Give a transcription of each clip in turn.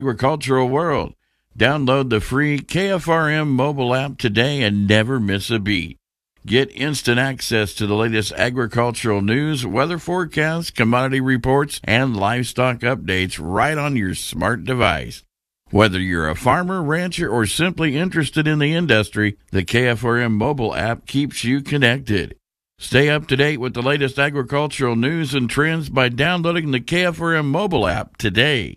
agricultural world. Download the free KFRM mobile app today and never miss a beat. Get instant access to the latest agricultural news, weather forecasts, commodity reports, and livestock updates right on your smart device. Whether you're a farmer, rancher, or simply interested in the industry, the KFRM mobile app keeps you connected. Stay up to date with the latest agricultural news and trends by downloading the KFRM mobile app today.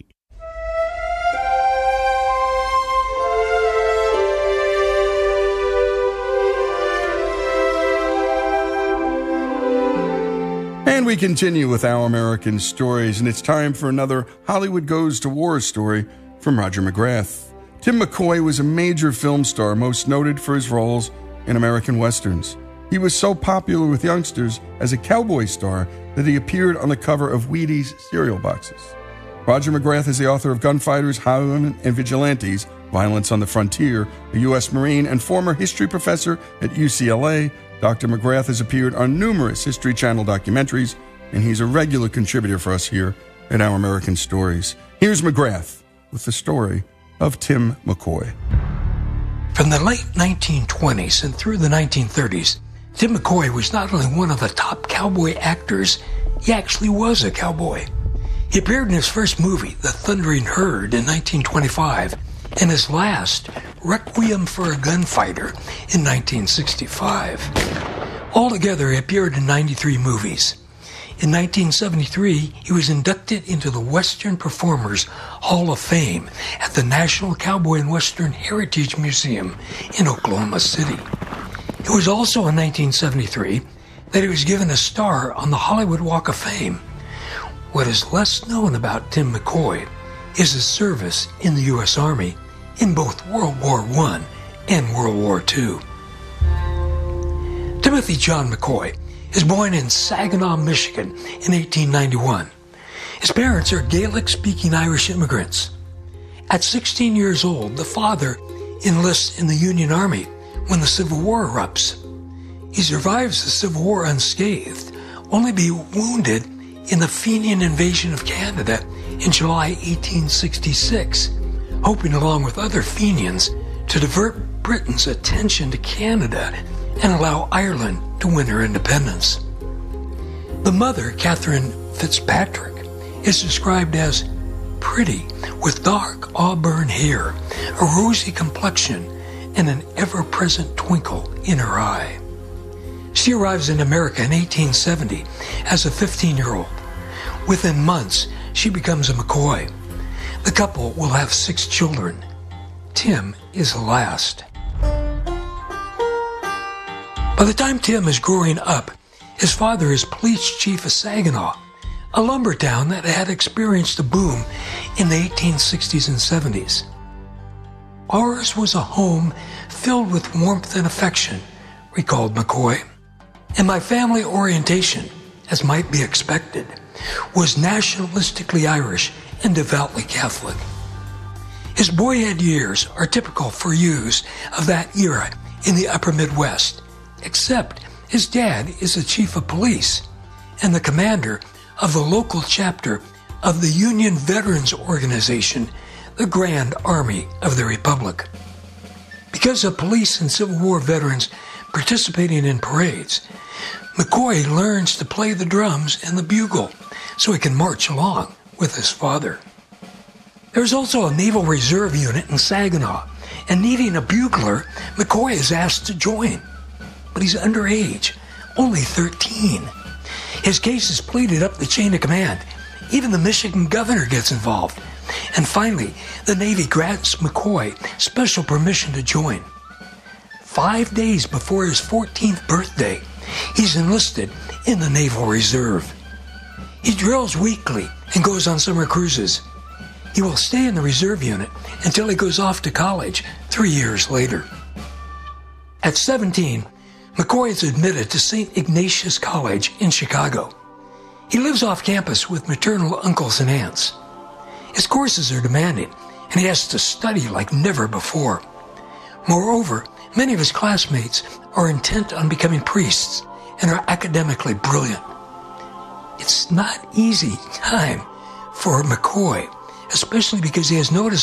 And we continue with Our American Stories, and it's time for another Hollywood Goes to War story from Roger McGrath. Tim McCoy was a major film star, most noted for his roles in American westerns. He was so popular with youngsters as a cowboy star that he appeared on the cover of Wheaties cereal boxes. Roger McGrath is the author of Gunfighters, Highwaymen, and Vigilantes, Violence on the Frontier, a U.S. Marine and former history professor at UCLA. Dr. McGrath has appeared on numerous History Channel documentaries, and he's a regular contributor for us here at Our American Stories. Here's McGrath with the story of Tim McCoy. From the late 1920s and through the 1930s, Tim McCoy was not only one of the top cowboy actors, he actually was a cowboy. He appeared in his first movie, The Thundering Herd, in 1925, and his last, Requiem for a Gunfighter, in 1965. Altogether, he appeared in 93 movies. In 1973, he was inducted into the Western Performers Hall of Fame at the National Cowboy and Western Heritage Museum in Oklahoma City. It was also in 1973 that he was given a star on the Hollywood Walk of Fame. What is less known about Tim McCoy is his service in the U.S. Army in both World War I and World War II. Timothy John McCoy is born in Saginaw, Michigan in 1891. His parents are Gaelic-speaking Irish immigrants. At 16 years old, the father enlists in the Union Army when the Civil War erupts. He survives the Civil War unscathed, only to be wounded in the Fenian invasion of Canada in July 1866, hoping along with other Fenians to divert Britain's attention to Canada and allow Ireland to win her independence. The mother, Catherine Fitzpatrick, is described as pretty with dark auburn hair, a rosy complexion, and an ever-present twinkle in her eye. She arrives in America in 1870 as a 15-year-old. Within months, she becomes a McCoy. The couple will have 6 children. Tim is the last. By the time Tim is growing up, his father is police chief of Saginaw, a lumber town that had experienced a boom in the 1860s and 70s. Ours was a home filled with warmth and affection, recalled McCoy. And my family orientation, as might be expected, was nationalistically Irish and devoutly Catholic. His boyhood years are typical for youths of that era in the upper Midwest, except his dad is the chief of police and the commander of the local chapter of the Union Veterans Organization, the Grand Army of the Republic. Because of police and Civil War veterans participating in parades, McCoy learns to play the drums and the bugle so he can march along with his father. There's also a Naval Reserve unit in Saginaw, and needing a bugler, McCoy is asked to join. But he's underage, only 13. His case is pleaded up the chain of command. Even the Michigan governor gets involved. And finally, the Navy grants McCoy special permission to join. 5 days before his 14th birthday, he's enlisted in the Naval Reserve. He drills weekly and goes on summer cruises. He will stay in the reserve unit until he goes off to college 3 years later. At 17, McCoy is admitted to St. Ignatius College in Chicago. He lives off campus with maternal uncles and aunts. His courses are demanding, and he has to study like never before. Moreover, many of his classmates are intent on becoming priests and are academically brilliant. It's not easy time for McCoy especially because he has no